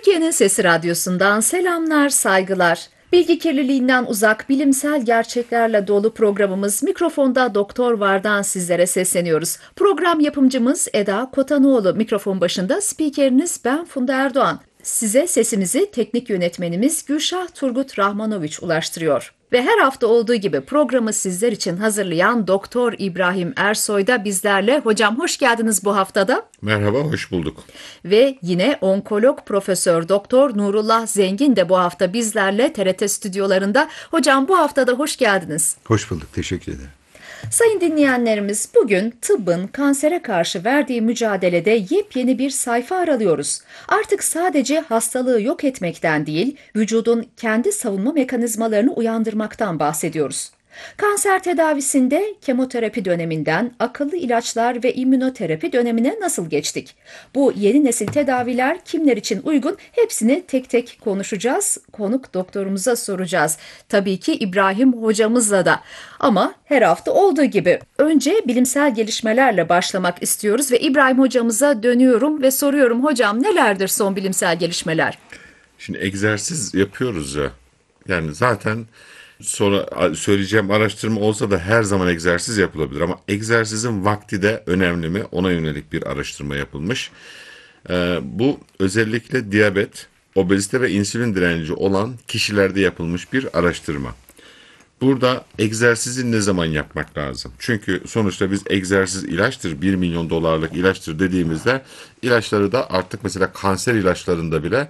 Türkiye'nin Sesi Radyosu'ndan selamlar, saygılar. Bilgi kirliliğinden uzak, bilimsel gerçeklerle dolu programımız Mikrofonda Doktor Var'dan sizlere sesleniyoruz. Program yapımcımız Eda Kotanoğlu, mikrofon başında spikeriniz ben Funda Erdoğan. Size sesimizi teknik yönetmenimiz Gülşah Turgut Rahmanoviç ulaştırıyor. Ve her hafta olduğu gibi programı sizler için hazırlayan Doktor İbrahim Ersoy da bizlerle. Hocam hoş geldiniz bu haftada. Merhaba, hoş bulduk. Ve yine onkolog Profesör Doktor Nurullah Zengin de bu hafta bizlerle TRT stüdyolarında. Hocam bu haftada hoş geldiniz. Hoş bulduk, teşekkür ederim. Sayın dinleyenlerimiz, bugün tıbbın kansere karşı verdiği mücadelede yepyeni bir sayfa aralıyoruz. Artık sadece hastalığı yok etmekten değil, vücudun kendi savunma mekanizmalarını uyandırmaktan bahsediyoruz. Kanser tedavisinde kemoterapi döneminden akıllı ilaçlar ve immünoterapi dönemine nasıl geçtik? Bu yeni nesil tedaviler kimler için uygun? Hepsini tek tek konuşacağız. Konuk doktorumuza soracağız. Tabii ki İbrahim hocamızla da. Ama her hafta olduğu gibi önce bilimsel gelişmelerle başlamak istiyoruz ve İbrahim hocamıza dönüyorum ve soruyorum, hocam nelerdir son bilimsel gelişmeler? Şimdi egzersiz yapıyoruz ya. Yani zaten sonra söyleyeceğim araştırma olsa da her zaman egzersiz yapılabilir. Ama egzersizin vakti de önemli mi? Ona yönelik bir araştırma yapılmış. Bu özellikle diyabet, obezite ve insülin direnci olan kişilerde yapılmış bir araştırma. Burada egzersizi ne zaman yapmak lazım? Çünkü sonuçta biz egzersiz ilaçtır, 1 milyon dolarlık ilaçtır dediğimizde ilaçları da artık mesela kanser ilaçlarında bile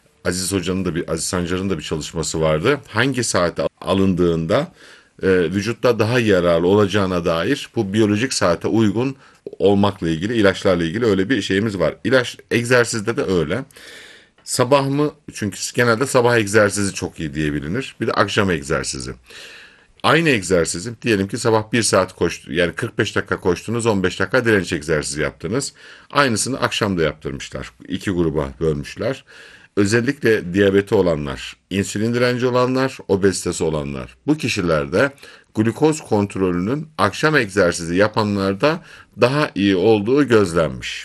Aziz Sancar'ın da bir çalışması vardı. Hangi saate alındığında vücutta daha yararlı olacağına dair bu biyolojik saate uygun olmakla ilgili ilaçlarla ilgili öyle bir şeyimiz var. Egzersizde de öyle. Sabah mı? Çünkü genelde sabah egzersizi çok iyi diye bilinir. Bir de akşam egzersizi. Aynı egzersizi diyelim ki sabah 1 saat koştu, yani 45 dakika koştunuz, 15 dakika direnç egzersizi yaptınız. Aynısını akşam da yaptırmışlar. 2 gruba bölmüşler. Özellikle diyabeti olanlar, insülin direnci olanlar, obezitesi olanlar. Bu kişilerde glukoz kontrolünün akşam egzersizi yapanlarda daha iyi olduğu gözlenmiş.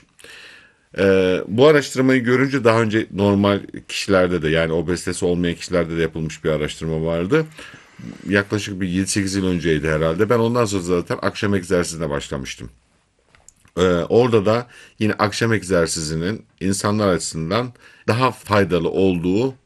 Bu araştırmayı görünce daha önce normal kişilerde de, yani obezitesi olmayan kişilerde de yapılmış bir araştırma vardı. Yaklaşık bir 7-8 yıl önceydi herhalde. Ben ondan sonra zaten akşam egzersizine başlamıştım. Orada da yine akşam egzersizinin insanlar açısından daha faydalı olduğu